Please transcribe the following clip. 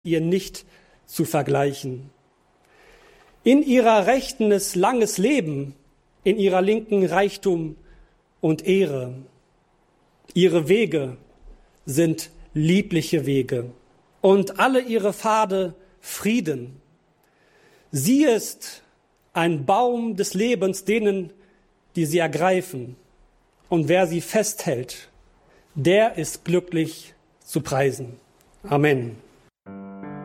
ihr nicht zu vergleichen. In ihrer Rechten ist langes Leben, in ihrer Linken Reichtum und Ehre. Ihre Wege sind liebliche Wege und alle ihre Pfade Frieden. Sie ist ein Baum des Lebens denen, die sie ergreifen. Und wer sie festhält, der ist glücklich zu preisen. Amen.